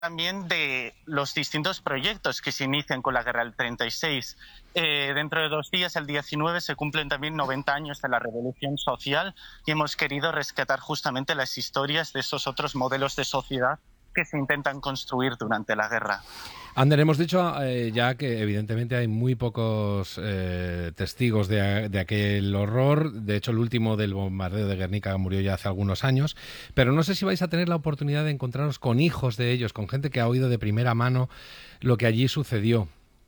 también de los distintos proyectos que se inician con la guerra del 36. Dentro de 2 días, el 19, se cumplen también 90 años de la Revolución Social y hemos querido rescatar justamente las historias de esos otros modelos de sociedad que se intentan construir durante la guerra. Ander, hemos dicho ya que evidentemente hay muy pocos testigos de aquel horror. De hecho, el último del bombardeo de Guernica murió ya hace algunos años. Pero no sé si vais a tener la oportunidad de encontraros con hijos de ellos, con gente que ha oído de primera mano lo que allí sucedió.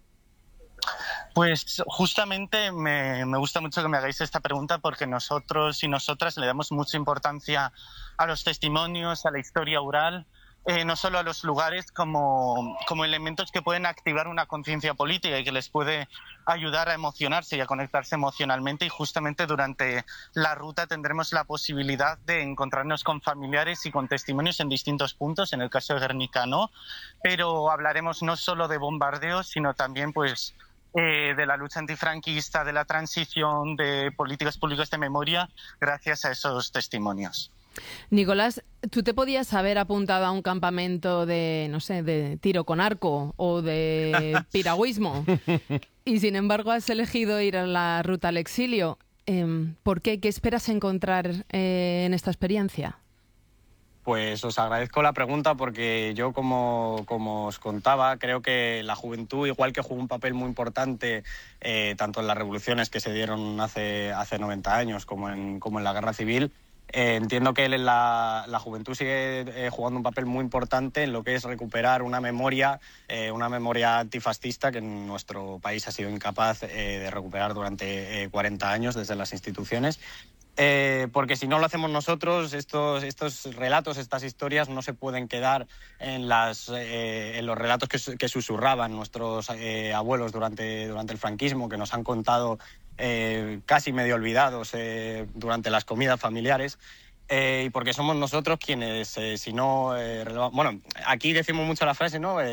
Pues justamente me gusta mucho que me hagáis esta pregunta, porque nosotros y nosotras le damos mucha importancia a los testimonios, a la historia oral, no solo a los lugares como elementos que pueden activar una conciencia política y que les puede ayudar a emocionarse y a conectarse emocionalmente. Y justamente durante la ruta tendremos la posibilidad de encontrarnos con familiares y con testimonios en distintos puntos. En el caso de Guernica no, pero hablaremos no solo de bombardeos, sino también pues de la lucha antifranquista, de la transición, de políticas públicas de memoria, gracias a esos testimonios. Nicolás, ¿tú te podías haber apuntado a un campamento de, no sé, de tiro con arco o de piragüismo? Y sin embargo has elegido ir a la ruta al exilio. ¿Por qué? ¿Qué esperas encontrar en esta experiencia? Pues os agradezco la pregunta, porque yo, como os contaba, creo que la juventud, igual que jugó un papel muy importante tanto en las revoluciones que se dieron hace 90 años como en la guerra civil, entiendo que la juventud sigue jugando un papel muy importante en lo que es recuperar una memoria antifascista que en nuestro país ha sido incapaz de recuperar durante 40 años desde las instituciones. Porque si no lo hacemos nosotros, estos relatos, estas historias no se pueden quedar en los relatos que susurraban nuestros abuelos durante el franquismo, que nos han contado casi medio olvidados durante las comidas familiares. Y porque somos nosotros quienes, si no... bueno, aquí decimos mucho la frase, ¿no?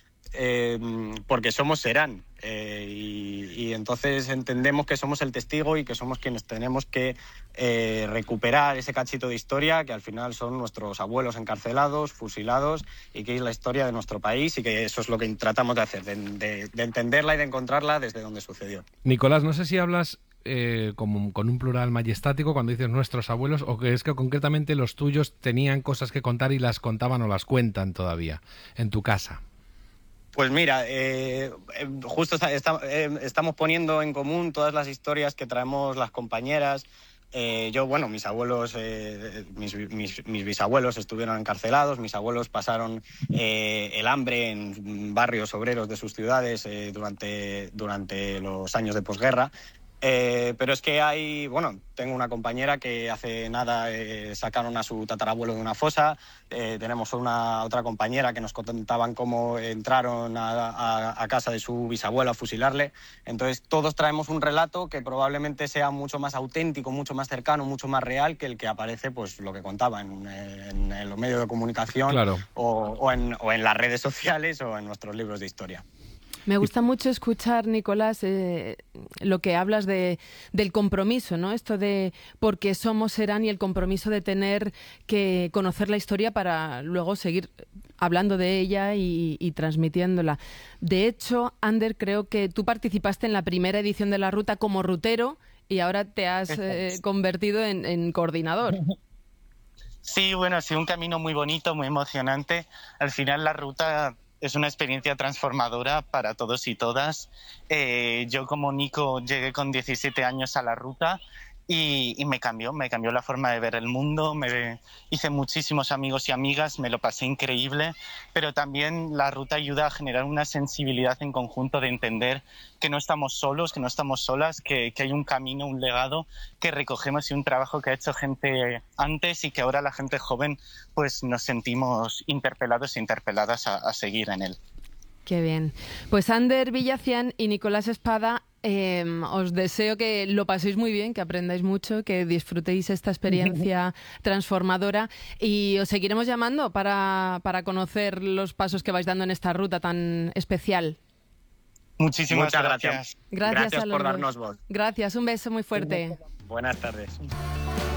Porque somos serán, y entonces entendemos que somos el testigo y que somos quienes tenemos que recuperar ese cachito de historia que al final son nuestros abuelos encarcelados, fusilados, y que es la historia de nuestro país, y que eso es lo que tratamos de hacer, de entenderla y de encontrarla desde donde sucedió. Nicolás, no sé si hablas con un plural majestático cuando dices nuestros abuelos, o que es que concretamente los tuyos tenían cosas que contar y las contaban o las cuentan todavía en tu casa. Pues mira, justo estamos poniendo en común todas las historias que traemos las compañeras. Mis abuelos, mis bisabuelos estuvieron encarcelados, mis abuelos pasaron el hambre en barrios obreros de sus ciudades durante los años de posguerra. Pero es que tengo una compañera que hace nada sacaron a su tatarabuelo de una fosa. Tenemos otra compañera que nos contaban cómo entraron a casa de su bisabuelo a fusilarle. Entonces todos traemos un relato que probablemente sea mucho más auténtico, mucho más cercano, mucho más real que el que aparece, pues lo que contaba en los medios de comunicación, claro, o en las redes sociales o en nuestros libros de historia. Me gusta mucho escuchar, Nicolás, lo que hablas del compromiso, ¿no? Esto de porque somos serán, y el compromiso de tener que conocer la historia para luego seguir hablando de ella y transmitiéndola. De hecho, Ander, creo que tú participaste en la primera edición de la ruta como rutero y ahora te has convertido en coordinador. Sí, bueno, ha sido un camino muy bonito, muy emocionante. Al final la ruta es una experiencia transformadora para todos y todas. Yo, como Nico, llegué con 17 años a la ruta y me cambió la forma de ver el mundo. Hice muchísimos amigos y amigas, me lo pasé increíble, pero también la ruta ayuda a generar una sensibilidad en conjunto de entender que no estamos solos, que no estamos solas, que hay un camino, un legado que recogemos y un trabajo que ha hecho gente antes, y que ahora la gente joven pues nos sentimos interpelados e interpeladas a seguir en él. Qué bien. Pues Ander Villacián y Nicolás Espada, os deseo que lo paséis muy bien, que aprendáis mucho, que disfrutéis esta experiencia transformadora, y os seguiremos llamando para conocer los pasos que vais dando en esta ruta tan especial. Muchísimas gracias. Gracias por darnos voz. Gracias, un beso muy fuerte. Buenas tardes.